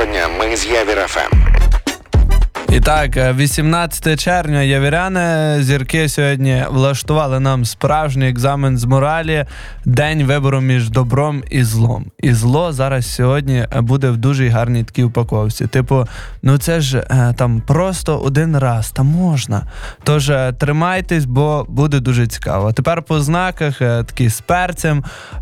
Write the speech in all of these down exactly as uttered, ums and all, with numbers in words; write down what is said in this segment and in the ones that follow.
дня, ми з Явір еф ем. І так, вісімнадцяте червня, явіряни, зірки сьогодні влаштували нам справжній екзамен з моралі, день вибору між добром і злом. І зло зараз сьогодні буде в дуже гарній такій упаковці. Типу, ну це ж там просто один раз, та можна. Тож тримайтесь, бо буде дуже цікаво. Тепер по знаках, такий з перцем,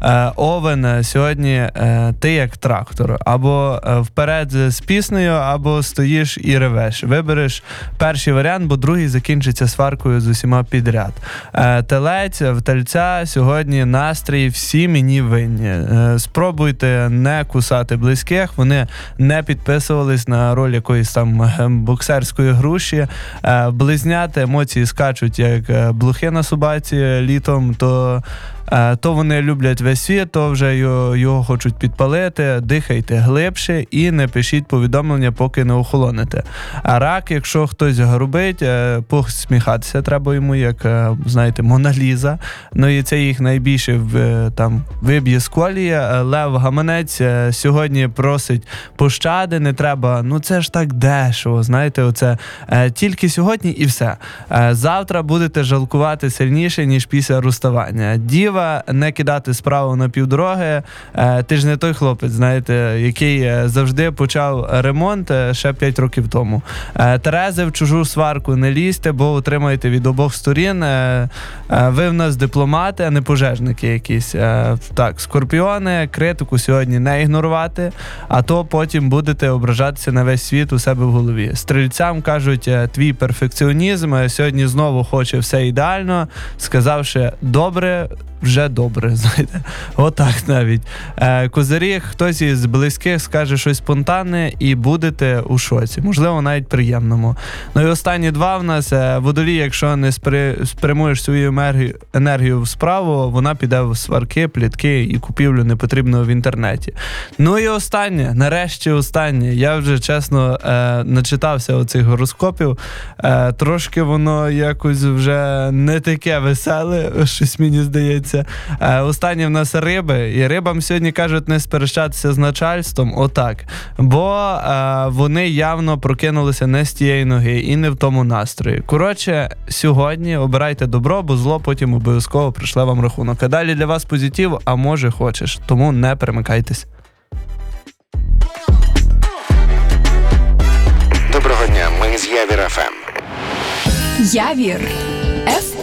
Овен, сьогодні ти як трактор. Або вперед з піснею, або стоїш і ревеш. Вибереш перший варіант, бо другий закінчиться сваркою з усіма підряд. Е, телець, в тельця сьогодні настрій всі мені винні. Е, спробуйте не кусати близьких, вони не підписувались на роль якоїсь там боксерської груші. Е, близняти емоції скачуть, як блохи на собаці літом, то то вони люблять весь світ, то вже його, його хочуть підпалити. Дихайте глибше і не пишіть повідомлення, поки не охолонете. А рак, якщо хтось грубить, посміхатися треба йому, як, знаєте, Мона Ліза. Ну і це їх найбільше там виб'є з колії. Лев Гаманець сьогодні просить пощади, не треба, ну це ж так дешево, знаєте, оце тільки сьогодні і все. Завтра будете жалкувати сильніше, ніж після розставання. Дів не кидати справу на півдороги. Ти ж не той хлопець, знаєте, який завжди почав ремонт ще п'ять років тому. Терези, в чужу сварку не лізьте, бо отримаєте від обох сторін. Ви в нас дипломати, а не пожежники якісь. Так, скорпіони, критику сьогодні не ігнорувати, а то потім будете ображатися на весь світ у себе в голові. Стрільцям кажуть, твій перфекціонізм сьогодні знову хоче все ідеально, сказавши добре, вже добре, знаєте. Отак навіть. Е, Козиріг, хтось із близьких скаже щось спонтанне і будете у шоці. Можливо, навіть приємному. Ну і останні два в нас. Водолій, якщо не спри... спрямуєш свою енергію, енергію в справу, вона піде в сварки, плітки і купівлю непотрібного в інтернеті. Ну і останнє, нарешті останнє. Я вже, чесно, е, начитався оцих гороскопів. Е, трошки воно якось вже не таке веселе, щось мені здається. Е, останнє в нас риби, і рибам сьогодні кажуть не сперечатися з начальством, отак, бо е, вони явно прокинулися не з тієї ноги і не в тому настрої. Коротше, сьогодні обирайте добро, бо зло потім обов'язково прийшле вам рахунок. А далі для вас позитив, а може хочеш, тому не перемикайтесь. Доброго дня, ми з Явір еф ем. Явір